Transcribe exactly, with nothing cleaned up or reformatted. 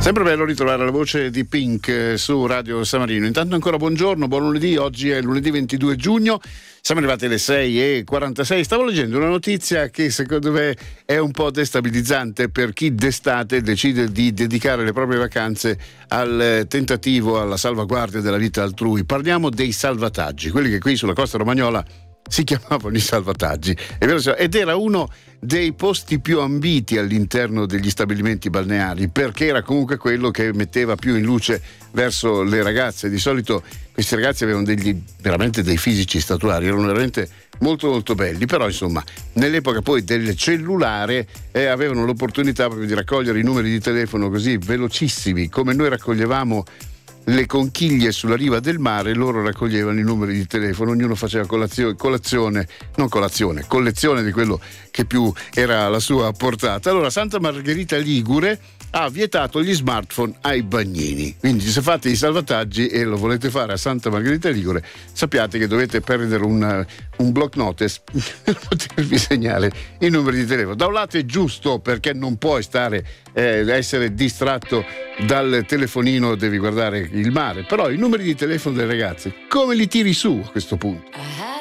Sempre bello ritrovare la voce di Pink su Radio San Marino. Intanto ancora buongiorno, buon lunedì. Oggi è lunedì ventidue giugno. Siamo arrivati alle sei e quarantasei. Stavo leggendo una notizia che secondo me è un po' destabilizzante per chi d'estate decide di dedicare le proprie vacanze al tentativo, alla salvaguardia della vita altrui. Parliamo dei salvataggi, quelli che qui sulla costa romagnola si chiamavano i salvataggi, è vero, ed era uno dei posti più ambiti all'interno degli stabilimenti balneari, perché era comunque quello che metteva più in luce verso le ragazze. Di solito questi ragazzi avevano degli veramente dei fisici statuari, erano veramente molto molto belli, però insomma nell'epoca poi del cellulare eh, avevano l'opportunità proprio di raccogliere i numeri di telefono così velocissimi, come noi raccoglievamo le conchiglie sulla riva del mare. Loro raccoglievano i numeri di telefono, ognuno faceva colazione, colazione, non colazione, collezione di quello che più era alla sua portata. Allora Santa Margherita Ligure ha vietato gli smartphone ai bagnini, quindi se fate i salvataggi e lo volete fare a Santa Margherita Ligure, sappiate che dovete prendere un, un block notice per potervi segnare i numeri di telefono. Da un lato è giusto, perché non puoi stare eh, essere distratto dal telefonino, devi guardare il mare, però i numeri di telefono delle ragazze come li tiri su a questo punto?